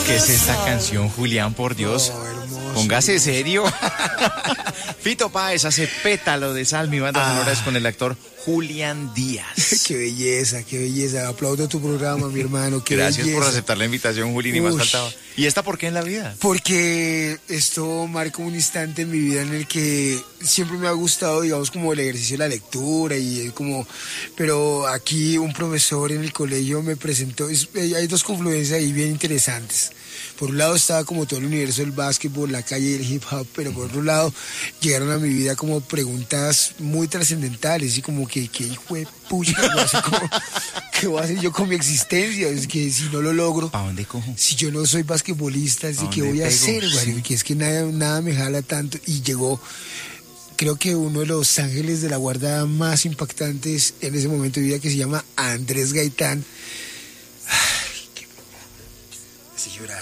¿Qué es esta canción, Julián? Por Dios. Oh, hermoso. Póngase serio. Fito Páez hace Pétalo de Sal, mi banda sonora es con el actor Julián Díaz. Qué belleza. Aplaudo tu programa, mi hermano. Qué Gracias belleza. por aceptar la invitación, Juli, ni más faltaba. ¿Y esta por qué en la vida? Porque esto marca un instante en mi vida en el que siempre me ha gustado, digamos, como el ejercicio de la lectura y como, pero aquí un profesor en el colegio me presentó, hay dos confluencias ahí bien interesantes. Por un lado estaba como todo el universo del básquetbol, la calle y el hip hop, pero por otro lado llegaron a mi vida como preguntas muy trascendentales y como que ¿qué hijo de pucha qué voy a hacer yo con mi existencia? Es que si no lo logro, ¿Para dónde cojo? si yo no soy basquetbolista, ¿sí qué voy a hacer, Sí. güey? Que es que nada me jala tanto. Y llegó, creo que uno de los ángeles de la guarda más impactantes en ese momento de vida, que se llama Andrés Gaitán. Ay, qué así llorar.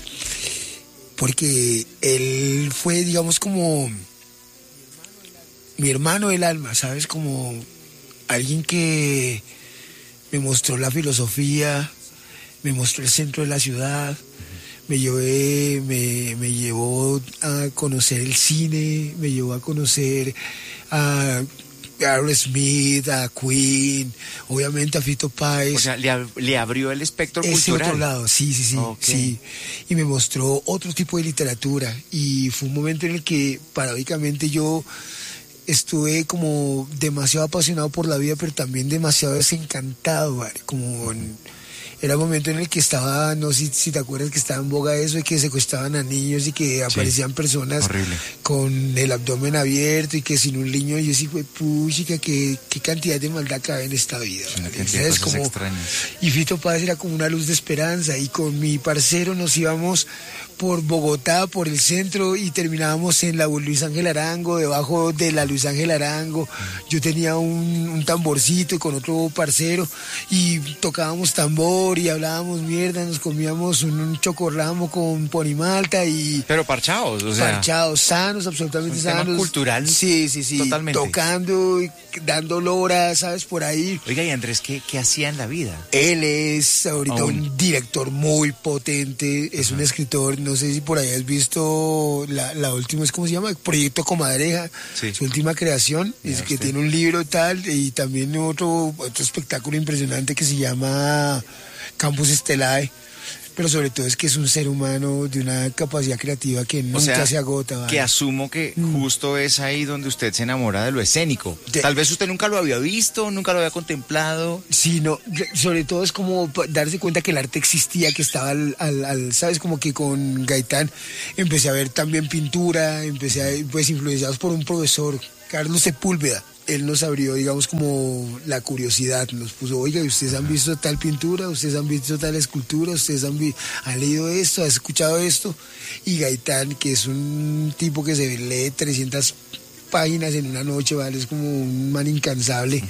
Porque él fue, digamos, como mi hermano del alma, ¿sabes? Como alguien que me mostró la filosofía, me mostró el centro de la ciudad, me llevó a conocer el cine, me llevó a conocer a Aerosmith, a Queen, obviamente a Fito Páez. O sea, le abrió el espectro Ese cultural. otro lado, sí, Okay. sí. Y me mostró otro tipo de literatura. Y fue un momento en el que, paradójicamente, yo estuve como demasiado apasionado por la vida, pero también demasiado desencantado, ¿vale? Era un momento en el que estaba, no sé si te acuerdas que estaba en boga eso, de que secuestraban a niños y que aparecían personas horrible, con el abdomen abierto y que sin un niño. Y yo sí fue, puchica, qué cantidad de maldad cabe en esta vida. una ¿vale? cantidad de cosas Como, extrañas. y Fito Páez era como una luz de esperanza, y con mi parcero nos íbamos por Bogotá, por el centro, y terminábamos en la Luis Ángel Arango, debajo de la Luis Ángel Arango. Yo tenía un tamborcito con otro parcero y tocábamos tambor y hablábamos mierda, nos comíamos un chocorramo con ponimalta y... Pero parchados, o sea. Parchados, sanos, absolutamente un tema sanos. cultural. Sí. Totalmente. Tocando, y dando lora, ¿sabes? Por ahí. Oiga, y Andrés, ¿qué hacía en la vida? Él es ahorita Aún. un director muy potente, es un escritor, no sé si por ahí has visto la última, ¿cómo se llama? Proyecto Comadreja, Sí. su última creación, Mira es que usted. tiene un libro tal, y también otro espectáculo impresionante que se llama Campus Estelae, pero sobre todo es que es un ser humano de una capacidad creativa que nunca sea, se agota. ¿vale? Que asumo que justo es ahí donde usted se enamora de lo escénico. Tal vez usted nunca lo había visto, nunca lo había contemplado. Sí, no, sobre todo es como darse cuenta que el arte existía, que estaba ¿sabes? Como que con Gaitán empecé a ver también pintura, pues influenciados por un profesor, Carlos Sepúlveda. Él nos abrió, digamos, como la curiosidad, nos puso, oiga, ¿ustedes han visto tal pintura? ¿Ustedes han visto tal escultura? ¿Ustedes han leído esto? ¿Han escuchado esto? Y Gaitán, que es un tipo que se lee 300 páginas en una noche, ¿vale? Es como un man incansable.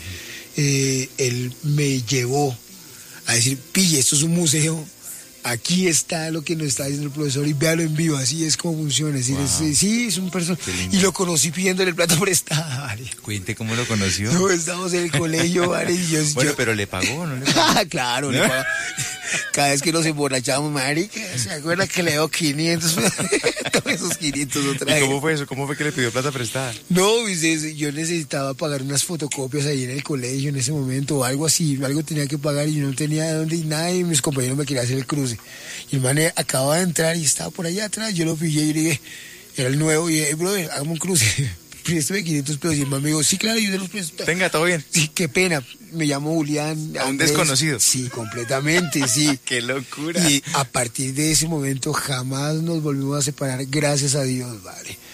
Él me llevó a decir, pille, esto es un museo, aquí está lo que nos está diciendo el profesor y véalo en vivo, así es como funciona. Es decir, es un personaje. Y lo conocí pidiéndole plata prestada, ¿vale? Cuente cómo lo conoció. No, estábamos en el colegio, ¿vale? Y Bueno, pero le pagó, ¿no le pagó? Claro, le pagó. Cada vez que nos emborrachamos, marica, ¿se acuerda que le dio 500? Todos esos 500 otra ¿Y vez. cómo fue eso? ¿Cómo fue que le pidió plata prestada? No, yo necesitaba pagar unas fotocopias ahí en el colegio en ese momento o algo así, algo tenía que pagar y yo no tenía de dónde y nada, y mis compañeros me querían hacer el cruce. Y el man acababa de entrar y estaba por allá atrás, yo lo pillé y le dije, era el nuevo, y dije, hey, brother, hagamos un cruce, préstame 500 pesos. Y el man me dijo, sí, claro, yo te los presto. Tenga, todo bien. Sí, qué pena, me llamo Julián. ¿A un Andrés. desconocido? Sí, completamente, sí. ¡Qué locura! Y a partir de ese momento jamás nos volvimos a separar, gracias a Dios, vale.